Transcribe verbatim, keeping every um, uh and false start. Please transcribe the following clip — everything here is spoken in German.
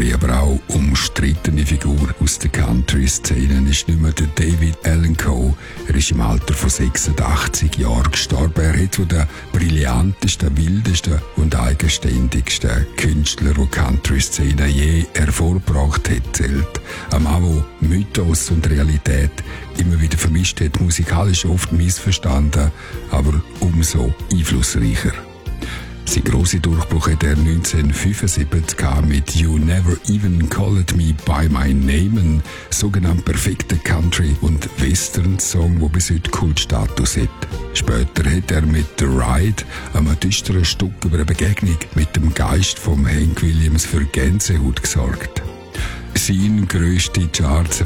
legendäre, aber auch umstrittene Figur aus der Country-Szene ist nicht mehr der David Allan Coe. Er ist im Alter von sechsundachtzig Jahren gestorben. Er hat zu den brillantesten, wildesten und eigenständigsten Künstlern, die die Country-Szene je hervorgebracht hat, zählt. Ein Mann, der Mythos und Realität immer wieder vermischt hat, musikalisch oft missverstanden, aber umso einflussreicher. Sein grosser Durchbruch hat er neunzehnhundertfünfundsiebzig mit «You Never Even Called Me By My Name», ein sogenannt perfekter Country- und Western-Song, der bis heute Kultstatus hat. Später hat er mit «The Ride», einem düsteren Stück über eine Begegnung mit dem Geist von Hank Williams, für Gänsehaut gesorgt. Sein grösster Charts